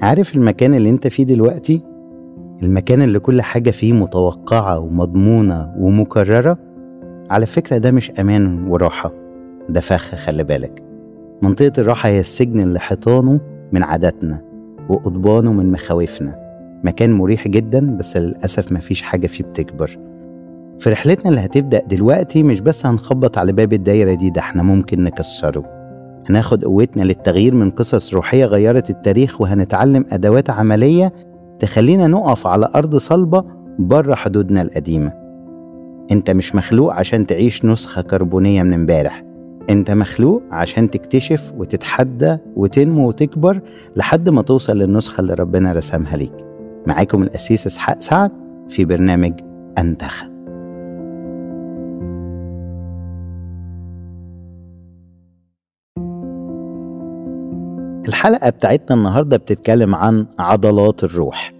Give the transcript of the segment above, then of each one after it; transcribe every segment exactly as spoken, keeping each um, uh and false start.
عارف المكان اللي انت فيه دلوقتي؟ المكان اللي كل حاجة فيه متوقعة ومضمونة ومكررة. على فكرة ده مش أمان وراحة، ده فخ. خلي بالك، منطقة الراحة هي السجن اللي حيطانه من عاداتنا وقضبانه من مخاوفنا. مكان مريح جدا بس للأسف مفيش حاجة فيه بتكبر. في رحلتنا اللي هتبدأ دلوقتي مش بس هنخبط على باب الدايرة دي، ده احنا ممكن نكسره. هناخد قوتنا للتغيير من قصص روحية غيرت التاريخ، وهنتعلم أدوات عملية تخلينا نقف على أرض صلبة بره حدودنا القديمة. انت مش مخلوق عشان تعيش نسخة كربونية من امبارح، انت مخلوق عشان تكتشف وتتحدى وتنمو وتكبر لحد ما توصل للنسخة اللي ربنا رسمها ليك. معاكم القسيس إسحاق سعد في برنامج أنتخ. الحلقة بتاعتنا النهاردة بتتكلم عن عضلات الروح.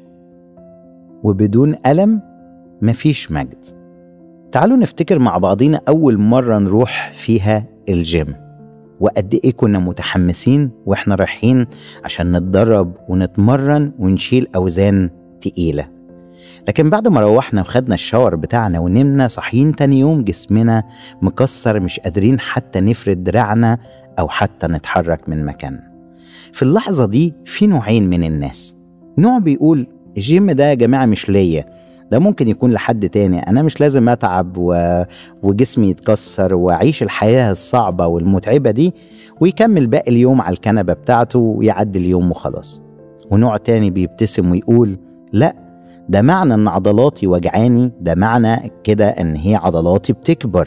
وبدون ألم مفيش مجد. تعالوا نفتكر مع بعضينا أول مرة نروح فيها الجيم، وقد إيه كنا متحمسين وإحنا رايحين عشان نتدرب ونتمرن ونشيل أوزان تقيلة. لكن بعد ما روحنا وخدنا الشاور بتاعنا ونمنا، صحيين تاني يوم جسمنا مكسر، مش قادرين حتى نفرد دراعنا أو حتى نتحرك من مكاننا. في اللحظة دي في نوعين من الناس. نوع بيقول الجيم ده يا جماعة مش ليا، ده ممكن يكون لحد تاني، أنا مش لازم أتعب و... وجسمي يتكسر وأعيش الحياة الصعبة والمتعبة دي، ويكمل باقي اليوم على الكنبة بتاعته ويعدي اليوم وخلاص. ونوع تاني بيبتسم ويقول لا، ده معنى أن عضلاتي وجعاني، ده معنى كده أن هي عضلاتي بتكبر.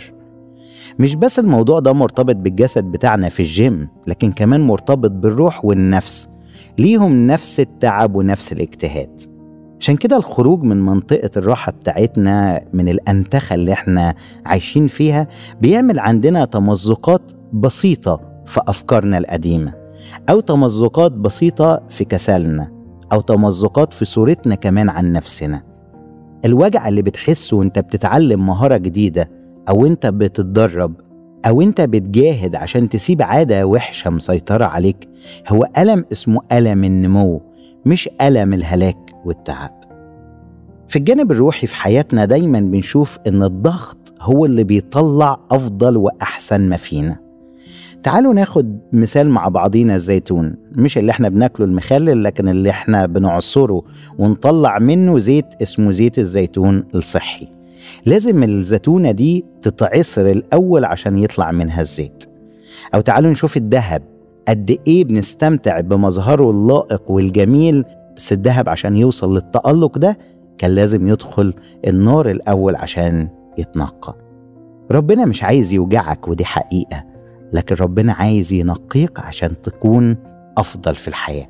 مش بس الموضوع ده مرتبط بالجسد بتاعنا في الجيم، لكن كمان مرتبط بالروح والنفس، ليهم نفس التعب ونفس الاجتهاد. عشان كده الخروج من منطقة الراحة بتاعتنا، من الأنتخة اللي احنا عايشين فيها، بيعمل عندنا تمزقات بسيطة في أفكارنا القديمة، أو تمزقات بسيطة في كسلنا، أو تمزقات في صورتنا كمان عن نفسنا. الوجع اللي بتحسه وانت بتتعلم مهارة جديدة، أو انت بتتدرب، أو انت بتجاهد عشان تسيب عادة وحشة مسيطرة عليك، هو ألم اسمه ألم النمو، مش ألم الهلاك والتعب. في الجانب الروحي في حياتنا دايما بنشوف ان الضغط هو اللي بيطلع أفضل وأحسن ما فينا. تعالوا ناخد مثال مع بعضينا. الزيتون، مش اللي احنا بناكله المخلل، لكن اللي احنا بنعصره ونطلع منه زيت اسمه زيت الزيتون الصحي. لازم الزيتونة دي تتعصر الأول عشان يطلع منها الزيت. أو تعالوا نشوف الذهب، قد إيه بنستمتع بمظهره اللائق والجميل، بس الذهب عشان يوصل للتألق ده كان لازم يدخل النار الأول عشان يتنقى. ربنا مش عايز يوجعك، ودي حقيقة، لكن ربنا عايز ينقيك عشان تكون أفضل في الحياة.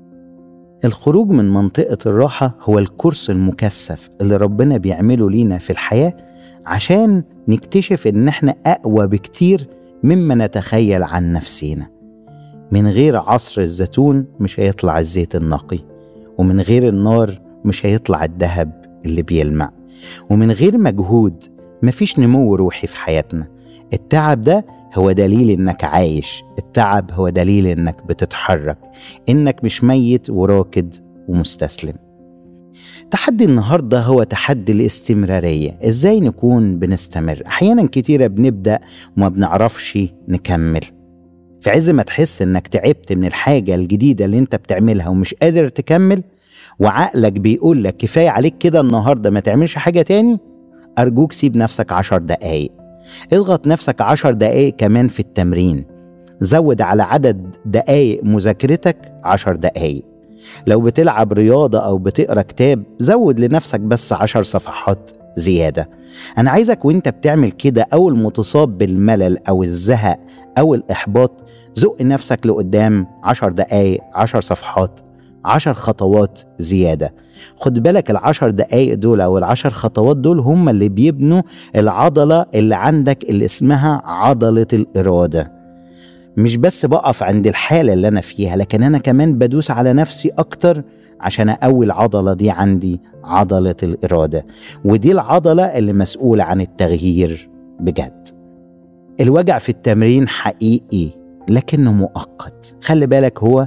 الخروج من منطقة الراحة هو الكورس المكثف اللي ربنا بيعمله لينا في الحياة، عشان نكتشف إن احنا أقوى بكتير مما نتخيل عن نفسينا. من غير عصر الزيتون مش هيطلع الزيت النقي، ومن غير النار مش هيطلع الذهب اللي بيلمع، ومن غير مجهود مفيش نمو روحي في حياتنا. التعب ده هو دليل إنك عايش، التعب هو دليل إنك بتتحرك، إنك مش ميت وراكد ومستسلم. تحدي النهاردة هو تحدي الاستمرارية. إزاي نكون بنستمر؟ أحيانا كتيرة بنبدأ وما بنعرفش نكمل. في عز ما تحس إنك تعبت من الحاجة الجديدة اللي انت بتعملها ومش قادر تكمل، وعقلك بيقول لك كفاية عليك كده النهاردة، ما تعملش حاجة تاني، أرجوك سيب نفسك عشر دقايق. اضغط نفسك عشر دقايق كمان في التمرين. زود على عدد دقايق مذاكرتك عشر دقايق. لو بتلعب رياضة أو بتقرأ كتاب، زود لنفسك بس عشر صفحات زيادة. أنا عايزك وانت بتعمل كده، أول متصاب بالملل أو الزهق أو الإحباط، زق نفسك لقدام عشر دقايق، عشر صفحات، عشر خطوات زيادة. خد بالك العشر دقايق دول أو العشر خطوات دول هم اللي بيبنوا العضلة اللي عندك اللي اسمها عضلة الإرادة. مش بس بقف عند الحالة اللي أنا فيها، لكن أنا كمان بدوس على نفسي أكتر عشان أقوي العضلة دي عندي، عضلة الإرادة. ودي العضلة اللي مسؤولة عن التغيير بجد. الوجع في التمرين حقيقي لكنه مؤقت. خلي بالك هو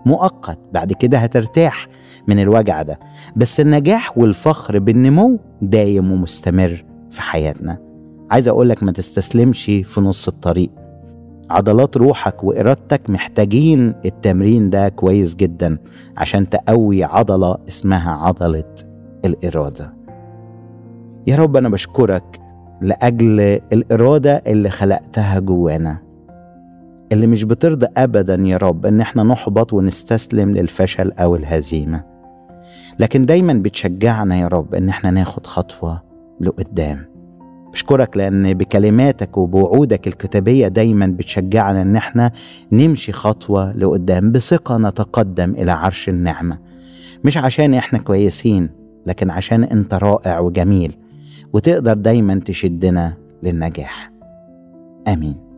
مؤقت، بعد كده هترتاح من الوجع ده، بس النجاح والفخر بالنمو دايم ومستمر في حياتنا. عايز أقولك ما تستسلمش في نص الطريق. عضلات روحك وإرادتك محتاجين التمرين ده كويس جدا عشان تقوي عضلة اسمها عضلة الإرادة. يا رب أنا بشكرك لأجل الإرادة اللي خلقتها جوانا، اللي مش بترضى أبدا يا رب إن احنا نحبط ونستسلم للفشل أو الهزيمة، لكن دايما بتشجعنا يا رب إن احنا ناخد خطوة لقدام. بشكرك لأن بكلماتك وبوعودك الكتابية دايما بتشجعنا إن احنا نمشي خطوة لقدام بثقة، نتقدم إلى عرش النعمة، مش عشان احنا كويسين لكن عشان انت رائع وجميل وتقدر دايما تشدنا للنجاح. آمين.